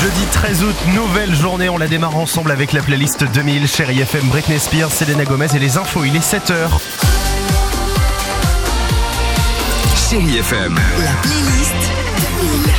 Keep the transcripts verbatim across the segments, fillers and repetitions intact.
Jeudi treize août, nouvelle journée, on la démarre ensemble avec la playlist deux mille, Chérie F M, Britney Spears, Selena Gomez et les infos, il est sept heures. Chérie F M. La playlist deux mille.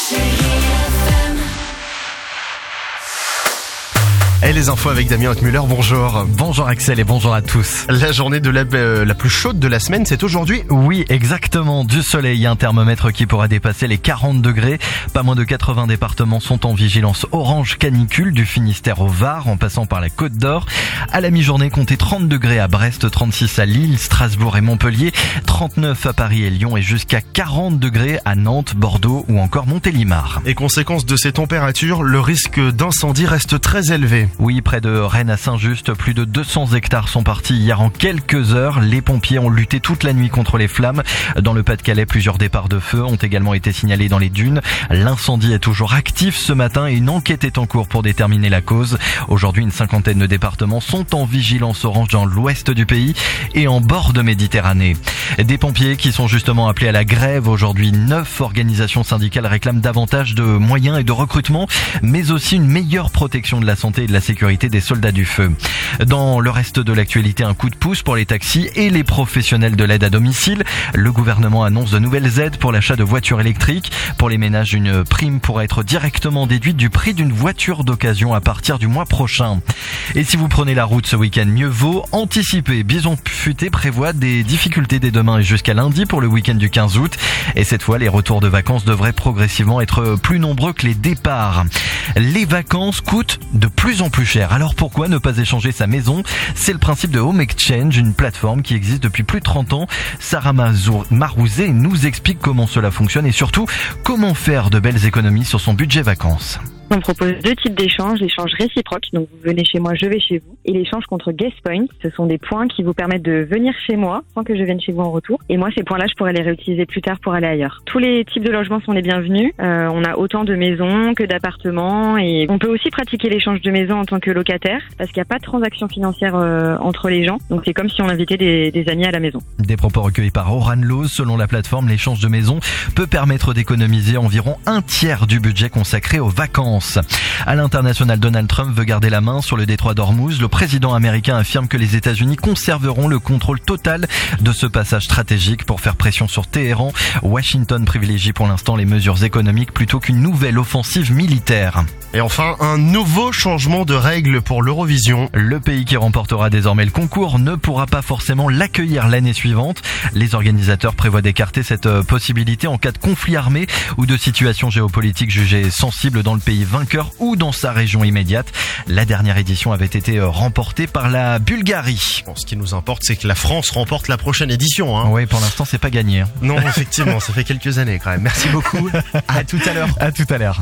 Et les infos avec Damien Hockmüller, bonjour. Bonjour Axel et bonjour à tous. La journée de la, euh, la plus chaude de la semaine, c'est aujourd'hui. Oui, exactement, du soleil, un thermomètre qui pourra dépasser les quarante degrés. Pas moins de quatre-vingts départements sont en vigilance orange canicule, du Finistère au Var, en passant par la Côte d'Or. À la mi-journée, comptez trente degrés à Brest, trente-six à Lille, Strasbourg et Montpellier, trente-neuf à Paris et Lyon et jusqu'à quarante degrés à Nantes, Bordeaux ou encore Montélimar. Et conséquence de ces températures, le risque d'incendie reste très élevé. Oui, près de Rennes à Saint-Just, plus de deux cents hectares sont partis hier en quelques heures. Les pompiers ont lutté toute la nuit contre les flammes. Dans le Pas-de-Calais, plusieurs départs de feu ont également été signalés dans les dunes. L'incendie est toujours actif ce matin et une enquête est en cours pour déterminer la cause. Aujourd'hui, une cinquantaine de départements sont en vigilance orange dans l'ouest du pays et en bord de Méditerranée. Des pompiers qui sont justement appelés à la grève aujourd'hui. Neuf organisations syndicales réclament davantage de moyens et de recrutement, mais aussi une meilleure protection de la santé et de la sécurité des soldats du feu. Dans le reste de l'actualité, un coup de pouce pour les taxis et les professionnels de l'aide à domicile. Le gouvernement annonce de nouvelles aides pour l'achat de voitures électriques. Pour les ménages, une prime pourra être directement déduite du prix d'une voiture d'occasion à partir du mois prochain. Et si vous prenez la route ce week-end, mieux vaut anticiper. Bison Futé prévoit des difficultés dès demain et jusqu'à lundi pour le week-end du quinze août. Et cette fois, les retours de vacances devraient progressivement être plus nombreux que les départs. Les vacances coûtent de plus en plus cher. Alors pourquoi ne pas échanger sa maison? C'est le principe de Home Exchange, une plateforme qui existe depuis plus de trente ans. Sarah Marouzet nous explique comment cela fonctionne et surtout comment faire de belles économies sur son budget vacances. On propose deux types d'échanges, l'échange réciproque, donc vous venez chez moi, je vais chez vous, et l'échange contre guest points, ce sont des points qui vous permettent de venir chez moi sans que je vienne chez vous en retour, et moi ces points-là je pourrais les réutiliser plus tard pour aller ailleurs. Tous les types de logements sont les bienvenus, euh, on a autant de maisons que d'appartements, et on peut aussi pratiquer l'échange de maison en tant que locataire, parce qu'il n'y a pas de transaction financière euh, entre les gens, donc c'est comme si on invitait des, des amis à la maison. Des propos recueillis par Oran Lowe. Selon la plateforme, l'échange de maison peut permettre d'économiser environ un tiers du budget consacré aux vacances. À l'international, Donald Trump veut garder la main sur le détroit d'Ormuz. Le président américain affirme que les États-Unis conserveront le contrôle total de ce passage stratégique pour faire pression sur Téhéran. Washington privilégie pour l'instant les mesures économiques plutôt qu'une nouvelle offensive militaire. Et enfin, un nouveau changement de règles pour l'Eurovision. Le pays qui remportera désormais le concours ne pourra pas forcément l'accueillir l'année suivante. Les organisateurs prévoient d'écarter cette possibilité en cas de conflit armé ou de situation géopolitique jugée sensible dans le pays vainqueur ou dans sa région immédiate. La dernière édition avait été remportée par la Bulgarie. Bon, ce qui nous importe, c'est que la France remporte la prochaine édition. Hein. Oui, pour l'instant, c'est pas gagné. Hein. Non, effectivement, ça fait quelques années quand même. Merci beaucoup. À tout à l'heure. À tout à l'heure.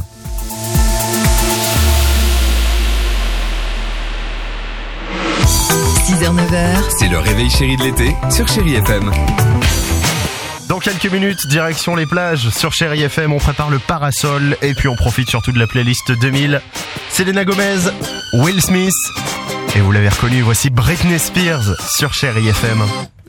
six heures neuf heures. C'est le réveil chéri de l'été sur Chérie F M. Dans quelques minutes, direction les plages sur Chérie F M, on prépare le parasol et puis on profite surtout de la playlist deux mille. Selena Gomez, Will Smith et vous l'avez reconnu, voici Britney Spears sur Chérie F M.